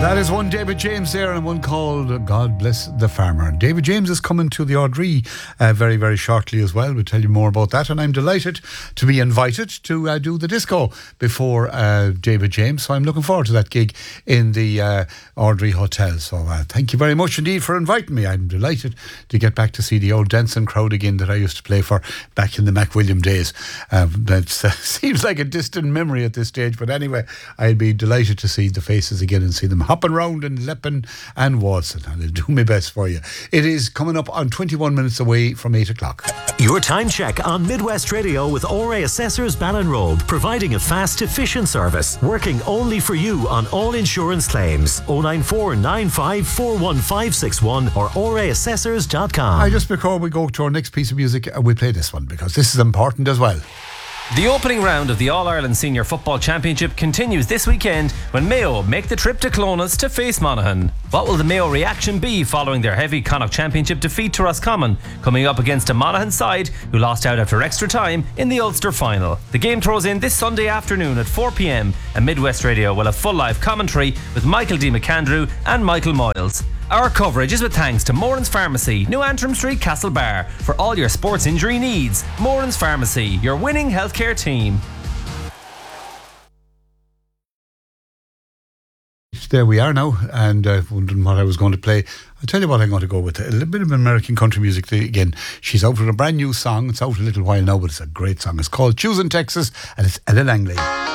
That is one David James there and one called God Bless the Farmer. David James is coming to the Ardree very, very shortly as well. We'll tell you more about that, and I'm delighted to be invited to do the disco before David James. So I'm looking forward to that gig in the Ardree Hotel. So thank you very much indeed for inviting me. I'm delighted to get back to see the old dancing crowd again that I used to play for back in the MacWilliam days. That seems like a distant memory at this stage, but anyway, I'd be delighted to see the faces again and see them hopping round and leaping and waltzing, and I'll do my best for you. It is coming up on 21 minutes away from 8 o'clock. Your time check on Midwest Radio with ORA Assessors Ballinrobe, providing a fast, efficient service, working only for you on all insurance claims. 094 95 41561 or oraassessors.com. Just before we go to our next piece of music, we play this one because this is important as well. The opening round of the All-Ireland Senior Football Championship continues this weekend when Mayo make the trip to Clones to face Monaghan. What will the Mayo reaction be following their heavy Connacht Championship defeat to Roscommon, coming up against a Monaghan side who lost out after extra time in the Ulster final? The game throws in this Sunday afternoon at 4pm, and Midwest Radio will have full live commentary with Michael D. McAndrew and Michael Moyles. Our coverage is with thanks to Moran's Pharmacy, New Antrim Street, Castlebar, for all your sports injury needs. Moran's Pharmacy, your winning healthcare team. There we are now, and wondering what I was going to play. I'll tell you what I'm going to go with. A little bit of American country music again. She's out with a brand new song. It's out a little while now, but it's a great song. It's called Choosing Texas, and it's Ella Langley.